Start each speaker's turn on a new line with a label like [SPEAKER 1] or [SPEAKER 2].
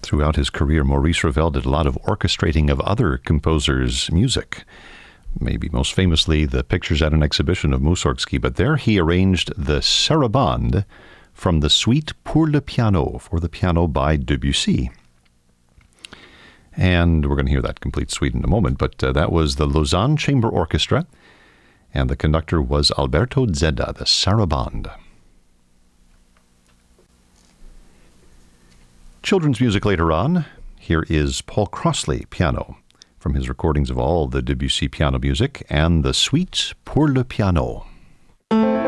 [SPEAKER 1] Throughout his career, Maurice Ravel did a lot of orchestrating of other composers' music. Maybe most famously, the pictures at an exhibition of Mussorgsky, but there he arranged the Sarabande from the Suite pour le piano, for the piano by Debussy. And we're going to hear that complete suite in a moment, but that was the Lausanne Chamber Orchestra, and the conductor was Alberto Zedda, the Sarabande. Children's music later on. Here is Paul Crossley, piano, from his recordings of all the Debussy piano music, and the Suite pour le piano.